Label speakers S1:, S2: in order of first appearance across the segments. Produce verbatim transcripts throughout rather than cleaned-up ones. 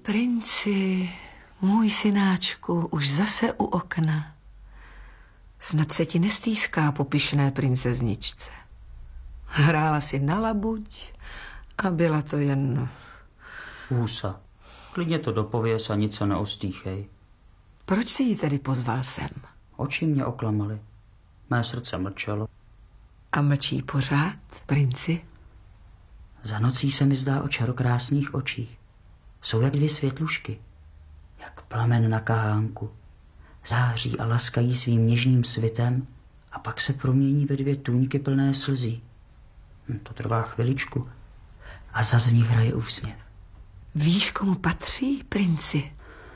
S1: Princi, můj synáčku, už zase u okna. Snad se ti nestýská po pyšné princezničce. Hrála si na labuť a byla to jen...
S2: Hůsa. Klidně to dopověz a nic se neostýchej.
S1: Proč si ji tedy pozval sem?
S2: Oči mě oklamaly. Mé srdce mlčelo.
S1: A mlčí pořád, princi?
S2: Za nocí se mi zdá o čarokrásných očích. Jsou jak dvě světlušky, jak plamen na kahánku. Září a laskají svým něžným svitem a pak se promění ve dvě tůňky plné slzí. Hm, to trvá chviličku a za z nich hraje úsměv.
S1: Víš, komu patří, princi?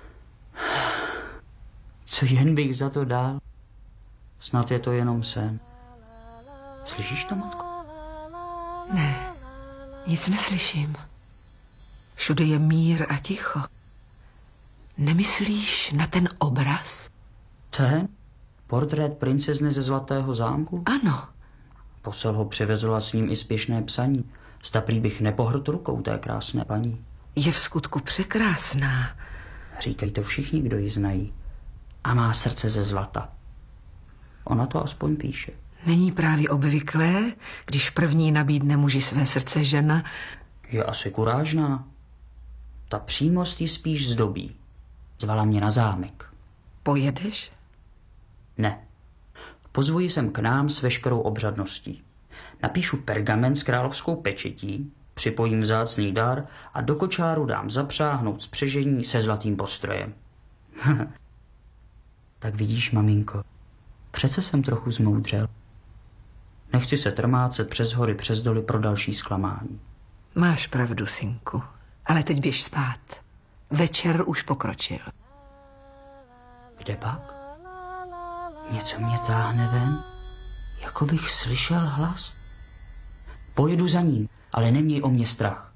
S2: Co jen bych za to dal? Snad je to jenom sen. Slyšíš to, matko?
S1: Ne, nic neslyším. Všude je mír a ticho. Nemyslíš na ten obraz?
S2: Ten? Portrét princezny ze Zlatého zámku?
S1: Ano.
S2: Posel ho přivezl a s ním i spěšné psaní. Zda prý bych nepohrt rukou té krásné paní.
S1: Je v skutku překrásná.
S2: Říkají to všichni, kdo ji znají. A má srdce ze zlata. Ona to aspoň píše.
S1: Není právě obvyklé, když první nabídne muži své srdce žena.
S2: Je asi kurážná. Ta přímost ji spíš zdobí. Zvala mě na zámek.
S1: Pojedeš?
S2: Ne. Pozvuji sem k nám s veškerou obřadností. Napíšu pergament s královskou pečetí, připojím vzácný dar a do kočáru dám zapřáhnout spřežení se zlatým postrojem. Tak vidíš, maminko, přece jsem trochu zmoudřel. Nechci se trmácet přes hory, přes doly pro další zklamání.
S1: Máš pravdu, synku, ale teď běž spát. Večer už pokročil.
S2: Kde pak? Něco mě táhne ven, jako bych slyšel hlas. Pojedu za ním, ale neměj o mě strach.